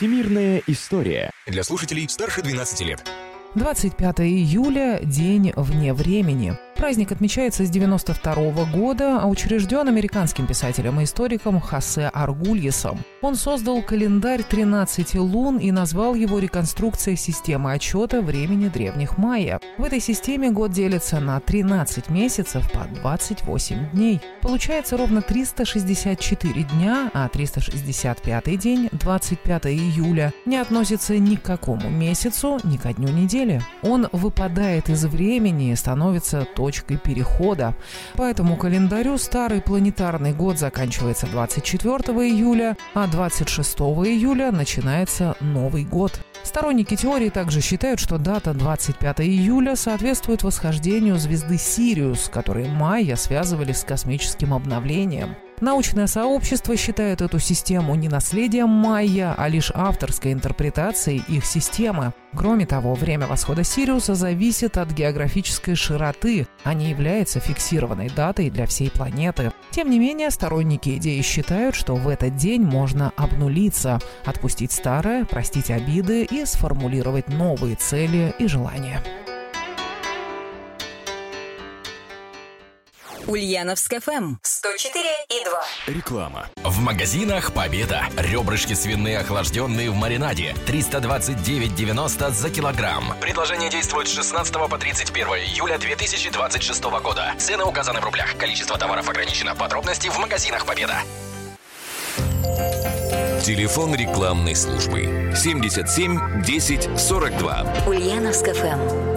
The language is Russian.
Всемирная история. Для слушателей старше 12 лет. 25 июля – День вне времени. Праздник отмечается с 1992 года, а учрежден американским писателем и историком Хосе Аргульесом. Он создал календарь 13 лун и назвал его «Реконструкция системы отчета времени древних майя». В этой системе год делится на 13 месяцев по 28 дней. Получается ровно 364 дня, а 365-й день, 25 июля, не относится ни к какому месяцу, ни ко дню недели. Он выпадает из времени и становится точкой перехода. По этому календарю старый планетарный год заканчивается 24 июля, а 26 июля начинается Новый год. Сторонники теории также считают, что дата 25 июля соответствует восхождению звезды Сириус, который майя связывали с космическим обновлением. Научное сообщество считает эту систему не наследием майя, а лишь авторской интерпретацией их системы. Кроме того, время восхода Сириуса зависит от географической широты, а не является фиксированной датой для всей планеты. Тем не менее, сторонники идеи считают, что в этот день можно обнулиться, отпустить старое, простить обиды и сформулировать новые цели и желания. Ульяновск ФМ 104,2. Реклама. В магазинах Победа. Ребрышки свиные охлажденные в маринаде. 329,90 за килограмм. Предложение действует с 16 по 31 июля 2026 года. Цены указаны в рублях. Количество товаров ограничено. Подробности в магазинах Победа. Телефон рекламной службы 77 10 42. Ульяновск ФМ.